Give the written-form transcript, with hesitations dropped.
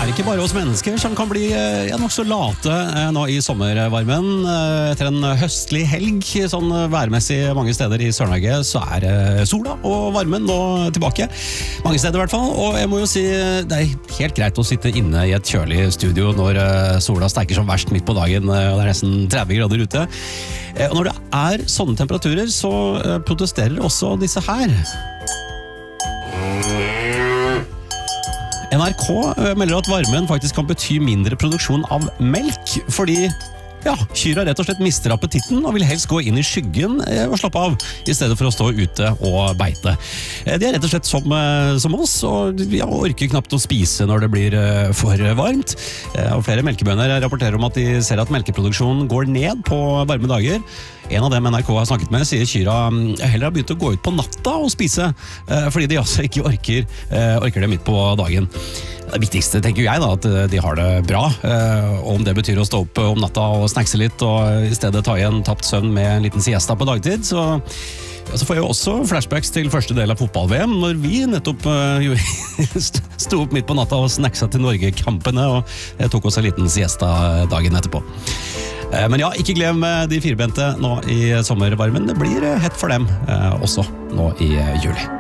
det ikke bare oss mennesker som kan bli nok så late nå i sommervarmen. Etter en høstlig helg, sånn værmessig mange steder i Sør-Norge, så sola og varmen nå tilbake. Mange steder i hvert fall, og jeg må jo si det helt greit å sitte inne i et kjølig studio når sola steiker som verst midt på dagen, og det nesten 30 grader ute. Og når det sånne temperaturer, så protesterer også disse her. NRK melder at varmen faktisk kan bety mindre produksjon av melk, fordi kyra rett og slett mister appetitten og vil helst gå inn i skyggen og slappe av, i stedet for å stå ute og beite. De rett og slett som oss, og orker knapt å spise når det blir for varmt. Og flere melkebønder rapporterer om at de ser at melkeproduksjonen går ned på varme dager. En av dem NRK har snakket med sier kyra heller har begynt å gå ut på natta og spise, fordi de altså ikke orker det midt på dagen. Det viktigste tenker jeg da, at de har det bra, og om det betyr å stå opp om natta og snackse litt, og i stedet ta igjen tapt søvn med en liten siesta på dagtid, så får jeg også flashbacks til første del av fotball-VM, når vi nettopp sto opp midt på natta og snacksa til Norge-kampene, og tok oss en liten siesta dagen etterpå. Men ikke glem de firbente nå i sommervarmen. Det blir hett for dem også nå i juli.